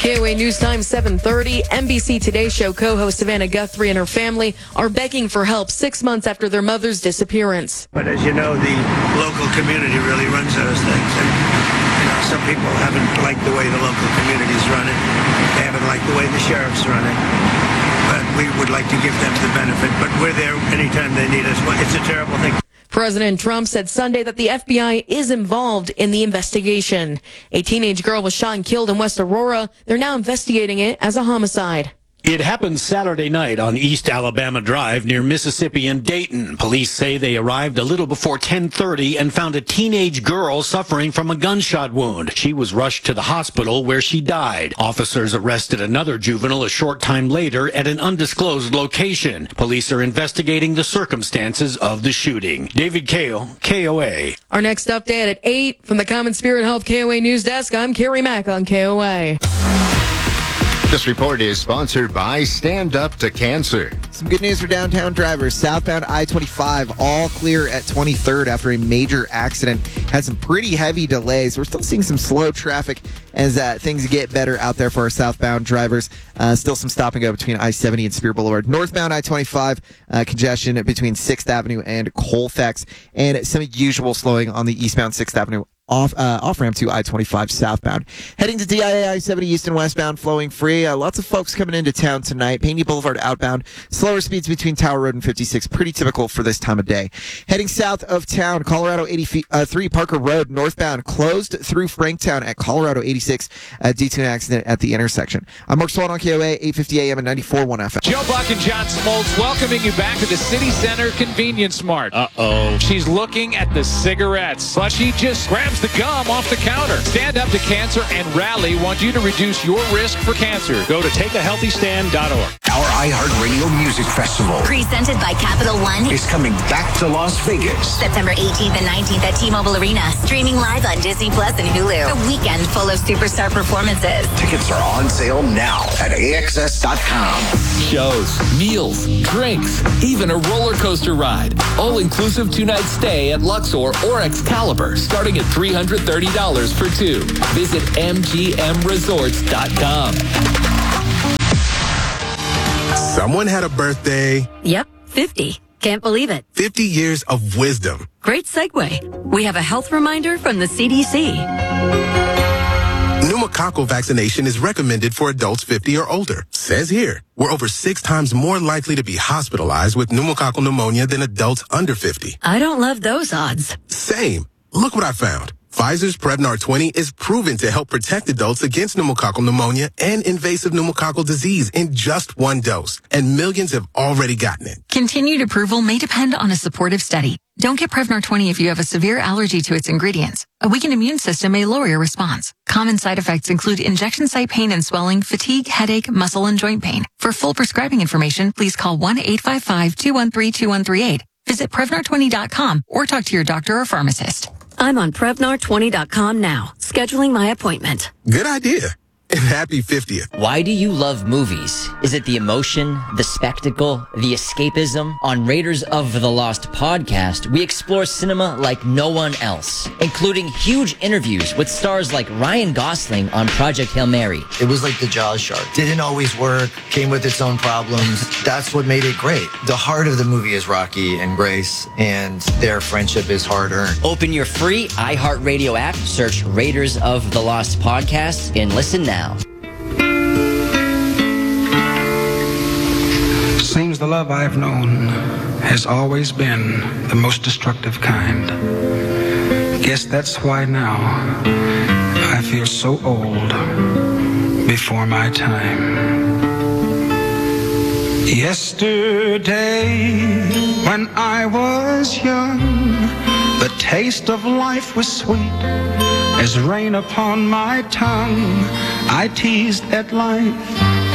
KOA News Time 7:30. NBC Today Show co-host Savannah Guthrie and her family are begging for help 6 months after their mother's disappearance. But as you know, the local community really runs those things. And, some people haven't liked the way the local communities run it. They haven't liked the way the sheriffs run it. But we would like to give them the benefit. But we're there anytime they need us. It's a terrible thing. President Trump said Sunday that the FBI is involved in the investigation. A teenage girl was shot and killed in West Aurora. They're now investigating it as a homicide. It happened Saturday night on East Alabama Drive near Mississippi and Dayton. Police say they arrived a little before 10:30 and found a teenage girl suffering from a gunshot wound. She was rushed to the hospital where she died. Officers arrested another juvenile a short time later at an undisclosed location. Police are investigating the circumstances of the shooting. David Kale, KOA. Our next update at 8 from the Common Spirit Health KOA News Desk. I'm Carrie Mack on KOA. This report is sponsored by Stand Up to Cancer. Some good news for downtown drivers. Southbound I-25 all clear at 23rd after a major accident. Had some pretty heavy delays. We're still seeing some slow traffic as things get better out there for our southbound drivers. Still some stop and go between I-70 and Spear Boulevard. Northbound I-25 congestion between 6th Avenue and Colfax. And some usual slowing on the eastbound 6th Avenue off-ramp to I-25 southbound. Heading to DIA I-70 east and westbound, flowing free. Lots of folks coming into town tonight. Payne Boulevard outbound. Slower speeds between Tower Road and 56. Pretty typical for this time of day. Heading south of town, Colorado 83 Parker Road northbound closed through Franktown at Colorado 86 due to an accident at the intersection. I'm Mark Swan on KOA, 850 AM and 94.1 FM. Joe Buck and John Smoltz welcoming you back to the City Center Convenience Mart. Uh-oh. She's looking at the cigarettes, but she just grabs the gum off the counter. Stand Up to Cancer and Rally want you to reduce your risk for cancer. Go to takeahealthystand.org. Our iHeartRadio Music Festival, presented by Capital One, is coming back to Las Vegas. September 18th and 19th at T-Mobile Arena. Streaming live on Disney Plus and Hulu. A weekend full of superstar performances. Tickets are on sale now at AXS.com. Shows, meals, drinks, even a roller coaster ride. All-inclusive 2-night stay at Luxor or Excalibur, starting at $330 for two. Visit MGMResorts.com. Someone had a birthday. Yep, 50. Can't believe it. 50 years of wisdom. Great segue. We have a health reminder from the CDC. Pneumococcal vaccination is recommended for adults 50 or older. Says here, we're over 6 times more likely to be hospitalized with pneumococcal pneumonia than adults under 50. I don't love those odds. Same. Look what I found. Pfizer's Prevnar 20 is proven to help protect adults against pneumococcal pneumonia and invasive pneumococcal disease in just 1 dose. And millions have already gotten it. Continued approval may depend on a supportive study. Don't get Prevnar 20 if you have a severe allergy to its ingredients. A weakened immune system may lower your response. Common side effects include injection site pain and swelling, fatigue, headache, muscle, and joint pain. For full prescribing information, please call 1-855-213-2138. Visit Prevnar20.com or talk to your doctor or pharmacist. I'm on Prevnar20.com now, scheduling my appointment. Good idea. And happy 50th. Why do you love movies? Is it the emotion, the spectacle, the escapism? On Raiders of the Lost podcast, we explore cinema like no one else, including huge interviews with stars like Ryan Gosling on Project Hail Mary. It was like the Jaws shark. Didn't always work, came with its own problems. That's what made it great. The heart of the movie is Rocky and Grace, and their friendship is hard-earned. Open your free iHeartRadio app, search Raiders of the Lost podcast, and listen now. Seems the love I've known has always been the most destructive kind. Guess that's why now I feel so old before my time. Yesterday, when I was young, the taste of life was sweet as rain upon my tongue. I teased at life